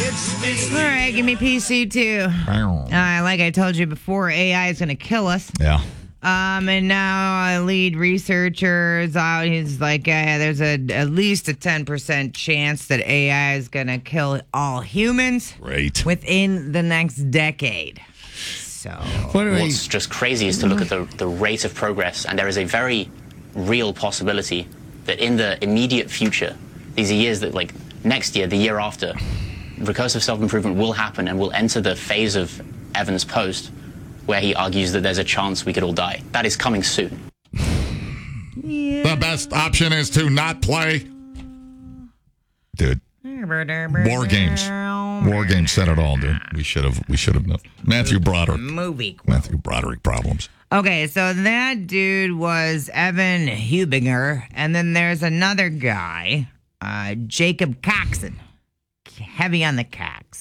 All right, give me PC too. Like I told you before, AI is going to kill us. Yeah. And now lead researchers out. He's like, there's at least a 10% chance that AI is going to kill all humans. Great. Within the next decade. So what's just crazy is to look at the rate of progress, and there is a very real possibility that in the immediate future, these are years that, like next year, the year after, recursive self-improvement will happen, and we'll enter the phase of Evan's post where he argues that there's a chance we could all die. That is coming soon. Yeah. The best option is to not play. Dude. War games said it all, dude. We should have known. Matthew Broderick. Matthew Broderick problems. Okay, so that dude was Evan Hubinger, and then there's another guy, Jacob Coxon. Heavy on the Cox.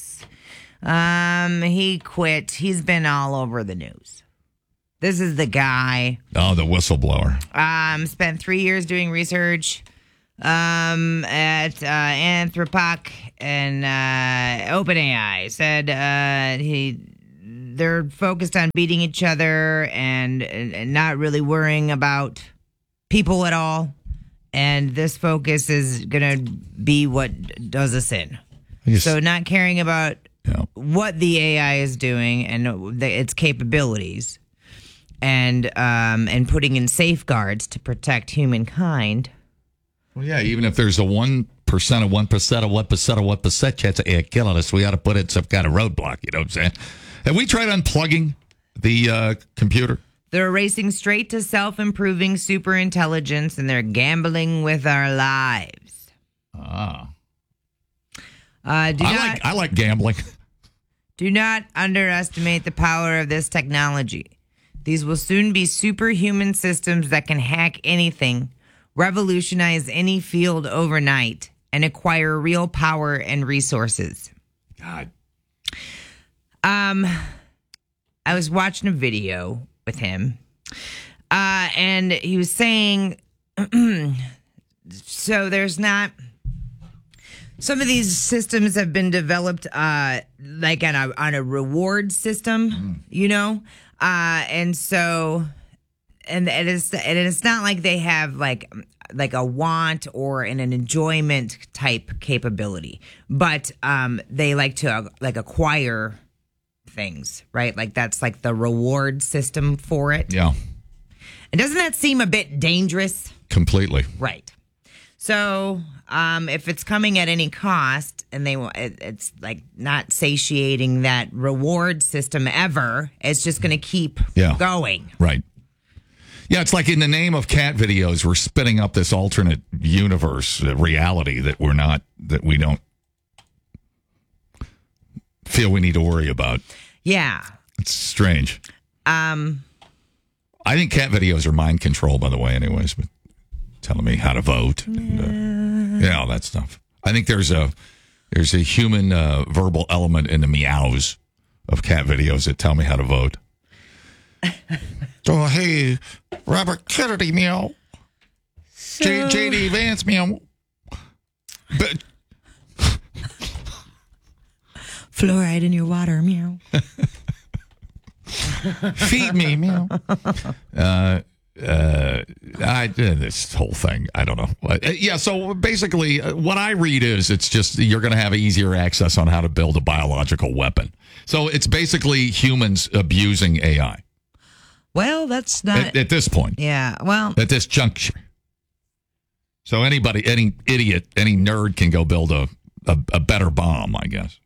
He quit. He's been all over the news. This is the guy. Oh, the whistleblower. Spent 3 years doing research at Anthropic and OpenAI. Said they're focused on beating each other and not really worrying about people at all. And this focus is going to be what does us in. So not caring about what the AI is doing and its capabilities, and putting in safeguards to protect humankind. Well, yeah, even if there's a 1% of 1% of 1% of 1% chance of AI killing us, we ought to put in some kind of roadblock. You know what I'm saying? Have we tried unplugging the computer? They're racing straight to self-improving superintelligence, and they're gambling with our lives. I like gambling. Do not underestimate the power of this technology. These will soon be superhuman systems that can hack anything, revolutionize any field overnight, and acquire real power and resources. God. I was watching a video with him, and he was saying, so there's not... Some of these systems have been developed like on a reward system, you know? And so, and it's not like they have like a want or an enjoyment type capability, but they like to acquire things, right? Like that's like the reward system for it. Yeah. And doesn't that seem a bit dangerous? Completely. Right. So, if it's coming at any cost, and it's like not satiating that reward system ever, it's just going to keep going. Right. Yeah, it's like in the name of cat videos, we're spinning up this alternate universe reality that we don't feel we need to worry about. Yeah. It's strange. I think cat videos are mind control, by the way, anyways, but telling me how to vote and all that stuff. I think there's a human verbal element in the meows of cat videos that tell me how to vote. Oh, hey, Robert Kennedy, meow. J.D. Vance, meow. But fluoride in your water, meow. Feed me, meow. This whole thing, I don't know. Yeah, so basically, what I read is it's just you're going to have easier access on how to build a biological weapon. So it's basically humans abusing AI. Well, that's not... At this point. Yeah, well... At this juncture. So anybody, any idiot, any nerd can go build a better bomb, I guess.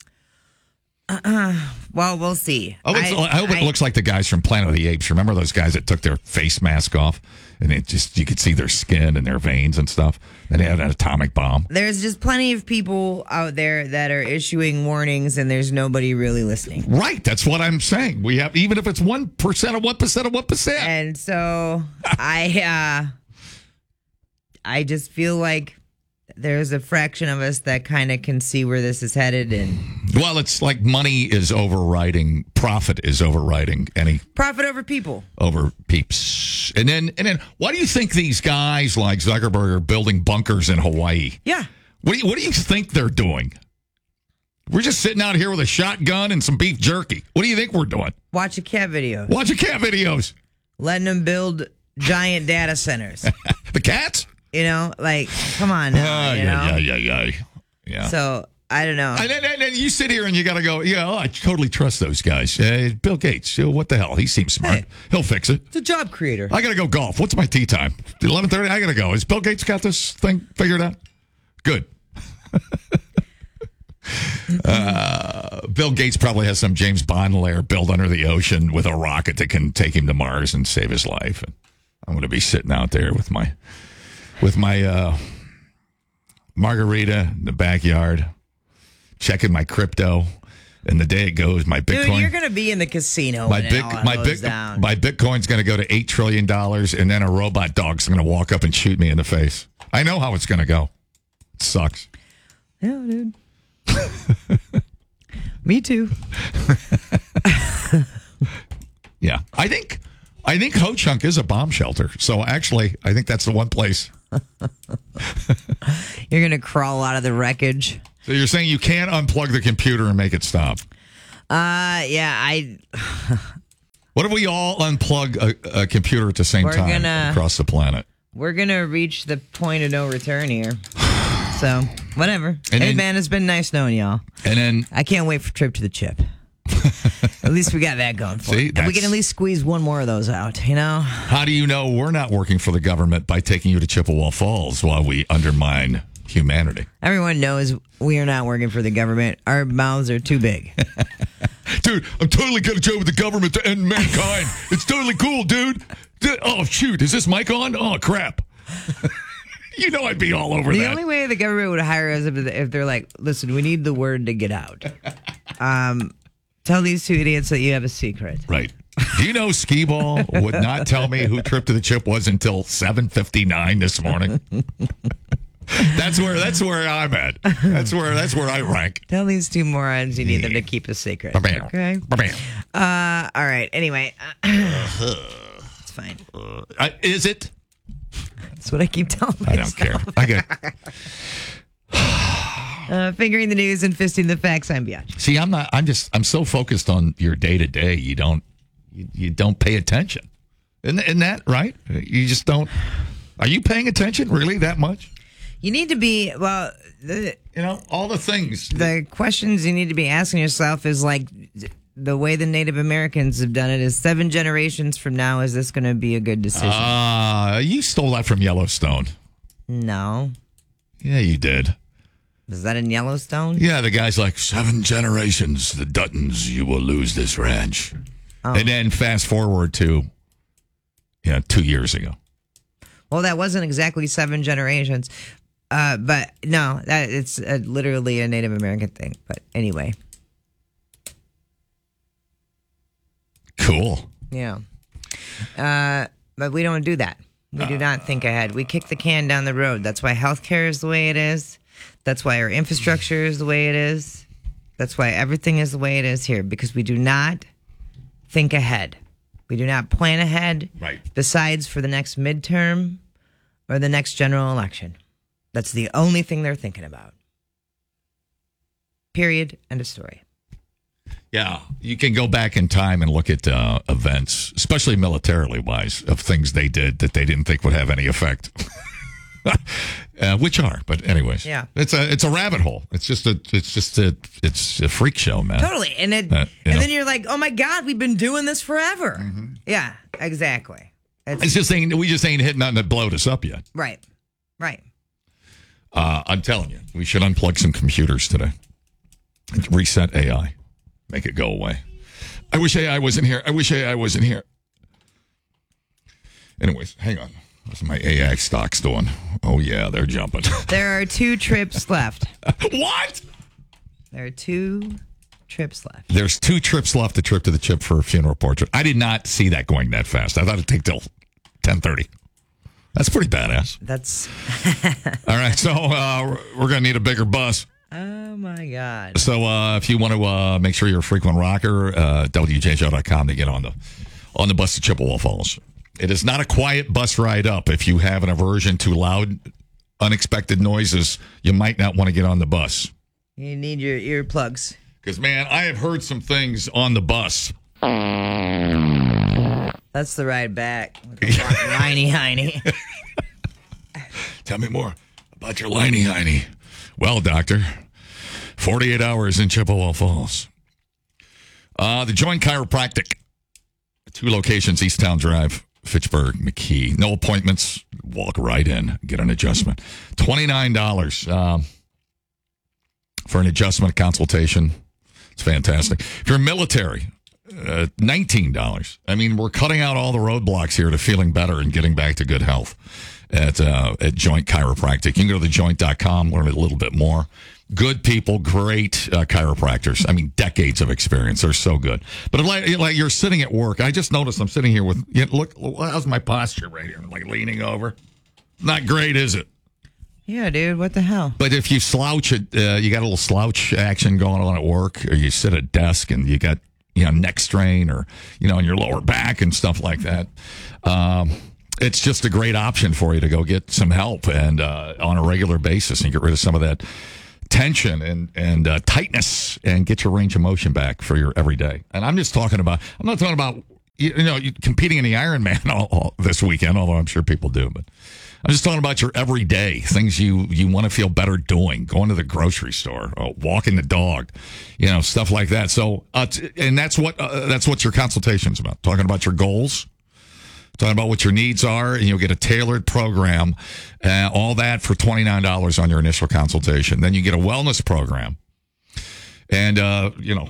Well, we'll see. I hope it looks like the guys from Planet of the Apes. Remember those guys that took their face mask off and you could see their skin and their veins and stuff? And they had an atomic bomb. There's just plenty of people out there that are issuing warnings, and there's nobody really listening. Right. That's what I'm saying. We have, even if it's 1% of 1% of 1%. And so I just feel like there's a fraction of us that kind of can see where this is headed. And well, it's like money is overriding, profit is overriding any profit over people, over peeps. And then why do you think these guys like Zuckerberg are building bunkers in Hawaii? Yeah. What do you think they're doing? We're just sitting out here with a shotgun and some beef jerky. What do you think we're doing? Watch a cat video. Watching cat videos. Letting them build giant data centers. The cats? You know, like, come on now. Yeah. So, I don't know. And then you sit here and you got to go, I totally trust those guys. Bill Gates, what the hell? He seems smart. Hey. He'll fix it. It's a job creator. I got to go golf. What's my tee time? 11:30? I got to go. Has Bill Gates got this thing figured out? Good. Bill Gates probably has some James Bond lair built under the ocean with a rocket that can take him to Mars and save his life. And I'm going to be sitting out there with my margarita in the backyard, checking my crypto. And the day it goes, my Bitcoin. Dude, you're going to be in the casino when it all goes down. My Bitcoin's going to go to $8 trillion, and then a robot dog's going to walk up and shoot me in the face. I know how it's going to go. It sucks. Yeah, dude. Me too. Yeah. I think Ho Chunk is a bomb shelter. So actually, I think that's the one place. You're going to crawl out of the wreckage. So you're saying you can't unplug the computer and make it stop? Yeah, What if we all unplug a computer at the same time across the planet? We're going to reach the point of no return here. So, whatever. Man, it's been nice knowing y'all. And then I can't wait for Trip to the Chip. At least we got that going for See, it. And we can at least squeeze one more of those out, you know? How do you know we're not working for the government by taking you to Chippewa Falls while we undermine humanity? Everyone knows we are not working for the government. Our mouths are too big. Dude, I'm totally going to join with the government to end mankind. It's totally cool, dude. Oh, shoot. Is this mic on? Oh, crap. You know I'd be all over that. The only way the government would hire us if they're like, listen, we need the word to get out. Tell these two idiots that you have a secret. Right. Do you know Skee-Ball would not tell me who Trip to the Chip was until 7:59 this morning? That's where I'm at. That's where I rank. Tell these two morons you need them to keep a secret. Okay. All right. Anyway, it's fine. Is it? That's what I keep telling myself. I don't care. I get. Fingering the news and fisting the facts. I'm Biatch. See, I'm so focused on your day to day. You don't pay attention. Isn't that right? You just don't. Are you paying attention really that much? You need to be, well, all the things. The questions you need to be asking yourself is like, the way the Native Americans have done it is 7 generations from now, is this going to be a good decision? You stole that from Yellowstone. No. Yeah, you did. Is that in Yellowstone? Yeah, the guy's like, 7 generations, the Duttons, you will lose this ranch. Oh. And then fast forward to, 2 years ago. Well, that wasn't exactly 7 generations. But no, it's literally a Native American thing. But anyway. Cool. Yeah. But we don't do that. We do not think ahead. We kick the can down the road. That's why healthcare is the way it is. That's why our infrastructure is the way it is. That's why everything is the way it is here, because we do not think ahead. We do not plan ahead. Right. Besides for the next midterm or the next general election. That's the only thing they're thinking about. Period. End of story. Yeah, you can go back in time and look at events, especially militarily wise, of things they did that they didn't think would have any effect. Which are, but anyways, yeah, it's a rabbit hole. It's a freak show, man. Totally, and then you're like, oh my God, we've been doing this forever. Mm-hmm. Yeah, exactly. We just ain't hit nothing that blowed us up yet. Right. I'm telling you, we should unplug some computers today. Reset AI. Make it go away. I wish AI wasn't here. Anyways, hang on. What's my AI stocks doing? Oh, yeah, they're jumping. There are 2 trips left. What? There are 2 trips left. There's 2 trips left, the Trip to the Chip for a funeral portrait. I did not see that going that fast. I thought it'd take till 10:30. That's pretty badass. That's... All right, so we're going to need a bigger bus. Oh, my God. So if you want to make sure you're a frequent rocker, WJJO.com to get on the bus to Chippewa Falls. It is not a quiet bus ride up. If you have an aversion to loud, unexpected noises, you might not want to get on the bus. You need your earplugs. Because, man, I have heard some things on the bus. That's the ride back. Whiny hiney. Tell me more about your liney hiney. Well, doctor, 48 hours in Chippewa Falls. The Joint Chiropractic. 2 locations, Easttown Drive, Fitchburg, McKee. No appointments. Walk right in. Get an adjustment. $29 for an adjustment consultation. It's fantastic. If you're military, $19. I mean, we're cutting out all the roadblocks here to feeling better and getting back to good health at Joint Chiropractic. You can go to thejoint.com, learn a little bit more. Good people, great chiropractors. I mean, decades of experience. They're so good. But like you're sitting at work. I just noticed I'm sitting here with, look, how's my posture right here? I'm like leaning over. Not great, is it? Yeah, dude, what the hell? But if you slouch it, you got a little slouch action going on at work, or you sit at a desk and you got, neck strain or, in your lower back and stuff like that. It's just a great option for you to go get some help and on a regular basis and get rid of some of that tension and tightness and get your range of motion back for your everyday. And I'm not talking about competing in the Ironman all this weekend, although I'm sure people do, but I'm just talking about your everyday things you want to feel better doing, going to the grocery store, walking the dog, stuff like that. So, and that's what your consultation's about. Talking about your goals, talking about what your needs are, and you'll get a tailored program, all that for $29 on your initial consultation. Then you get a wellness program, and $20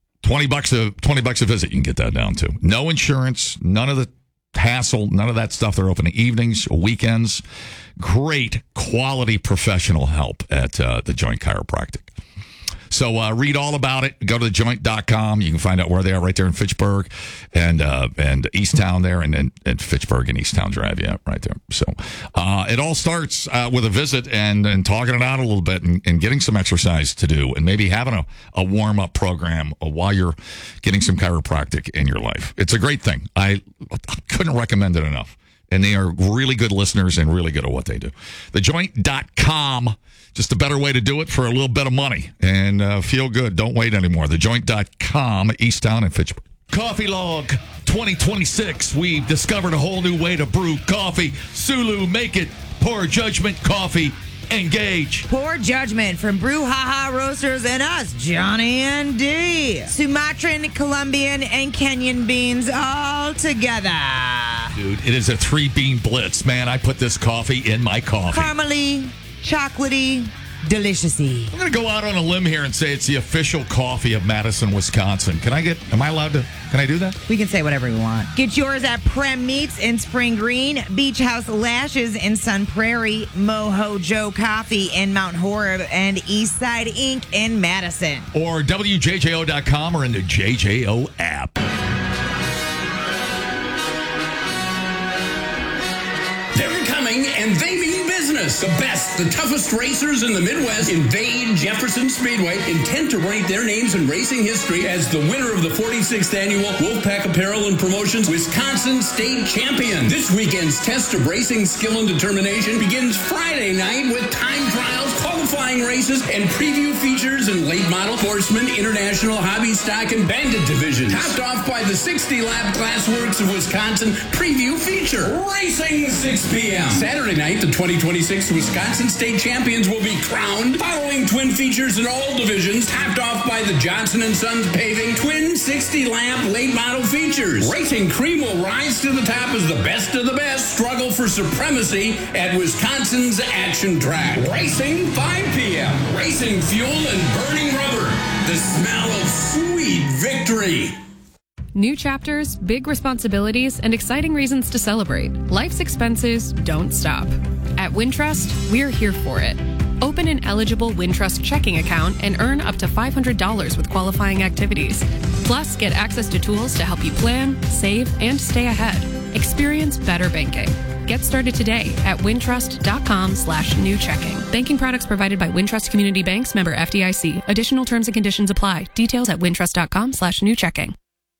a visit. You can get that down to. No insurance, none of the hassle, none of that stuff. They're open evenings, weekends. Great quality professional help at the Joint Chiropractic. So read all about it. Go to thejoint.com. You can find out where they are right there in Fitchburg and Easttown there, and Fitchburg and Easttown Drive. Yeah, right there. So it all starts with a visit and talking it out a little bit and getting some exercise to do and maybe having a warm-up program while you're getting some chiropractic in your life. It's a great thing. I couldn't recommend it enough. And they are really good listeners and really good at what they do. Thejoint.com, just a better way to do it for a little bit of money and feel good. Don't wait anymore. Thejoint.com, Easttown and Fitchburg. Coffee Log 2026. We've discovered a whole new way to brew coffee. Sulu, make it. Poor Judgment Coffee. Engage. Poor Judgment from Brouhaha Roasters and us, Johnny and D. Sumatran, Colombian, and Kenyan beans all together. Dude, it is a 3-bean blitz, man. I put this coffee in my coffee. Caramely, chocolatey, deliciousy. I'm going to go out on a limb here and say it's the official coffee of Madison, Wisconsin. Can I do that? We can say whatever we want. Get yours at Prem Meats in Spring Green, Beach House Lashes in Sun Prairie, Moho Joe Coffee in Mount Horeb, and Eastside Inc. in Madison. Or WJJO.com or in the JJO app. They're coming, and they mean business. The best, the toughest racers in the Midwest invade Jefferson Speedway, intent to write their names in racing history as the winner of the 46th annual Wolfpack Apparel and Promotions Wisconsin State Champion. This weekend's test of racing skill and determination begins Friday night with time trials, qualifying races, and preview features in late model, horseman, international, hobby, stock, and bandit divisions. Topped off by the 60-lap Glassworks of Wisconsin preview feature. Racing 6 p.m. Saturday night, the 2026 Wisconsin State Champions will be crowned, following twin features in all divisions, topped off by the Johnson & Sons Paving twin 60-lap late model features. Racing Cream will rise to the top as the best of the best struggle for supremacy at Wisconsin's Action Track. Racing 5 p.m. Racing fuel and burning rubber. The smell of sweet victory. New chapters, big responsibilities, and exciting reasons to celebrate. Life's expenses don't stop. At Wintrust, we're here for it. Open an eligible Wintrust checking account and earn up to $500 with qualifying activities. Plus, get access to tools to help you plan, save, and stay ahead. Experience better banking. Get started today at wintrust.com/new checking. Banking products provided by Wintrust Community Banks, member FDIC. Additional terms and conditions apply. Details at wintrust.com/new checking.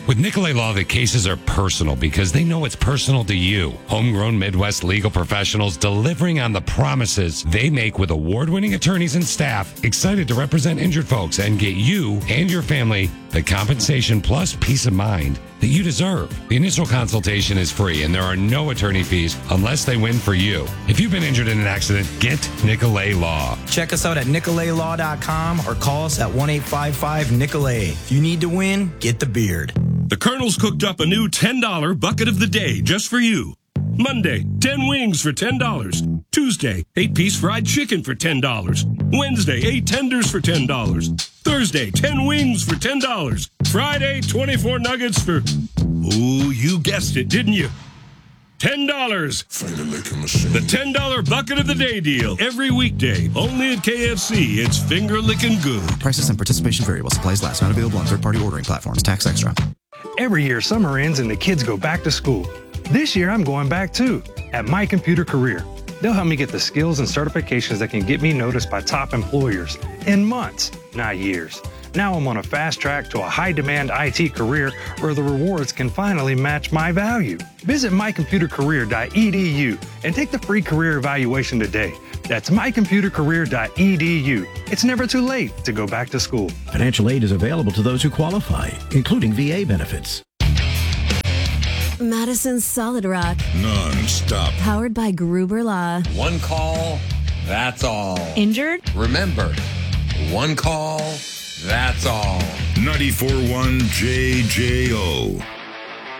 With Nicolay Law, the cases are personal because they know it's personal to you. Homegrown Midwest legal professionals delivering on the promises they make with award-winning attorneys and staff excited to represent injured folks and get you and your family the compensation plus peace of mind that you deserve. The initial consultation is free and there are no attorney fees unless they win for you. If you've been injured in an accident, get Nicolay Law. Check us out at nicolaylaw.com or call us at 1-855-NICOLAY. If you need to win, get the beard. The Colonel's cooked up a new $10 bucket of the day just for you. Monday, 10 wings for $10. Tuesday, 8-piece fried chicken for $10. Wednesday, 8 tenders for $10. Thursday, 10 wings for $10. Friday, 24 nuggets for, oh, you guessed it, didn't you? $10. The $10 bucket of the day deal. Every weekday, only at KFC. It's finger licking good. Prices and participation variable. Supplies last. Not available on third-party ordering platforms. Tax extra. Every year, summer ends and the kids go back to school. This year, I'm going back too, at My Computer Career. They'll help me get the skills and certifications that can get me noticed by top employers in months, not years. Now I'm on a fast track to a high-demand IT career where the rewards can finally match my value. Visit mycomputercareer.edu and take the free career evaluation today. That's mycomputercareer.edu. It's never too late to go back to school. Financial aid is available to those who qualify, including VA benefits. Madison Solid Rock. Non-stop. Powered by Gruber Law. One call, that's all. Injured? Remember, one call, that's all. 94.1 JJO.